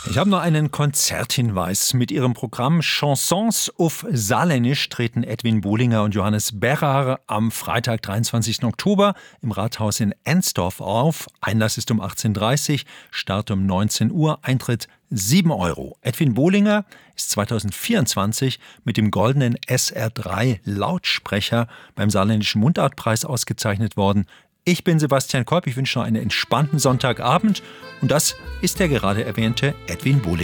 Ich habe noch einen Konzerthinweis. Mit ihrem Programm Chansons auf Saarländisch treten Edwin Bohlinger und Johannes Berrar am Freitag, 23. Oktober im Rathaus in Ensdorf auf. Einlass ist um 18:30 Uhr, Start um 19 Uhr, Eintritt 7 Euro. Edwin Bohlinger ist 2024 mit dem goldenen SR3 Lautsprecher beim Saarländischen Mundartpreis ausgezeichnet worden. Ich bin Sebastian Kolb, ich wünsche noch einen entspannten Sonntagabend und das ist der gerade erwähnte Edwin Bohlinger.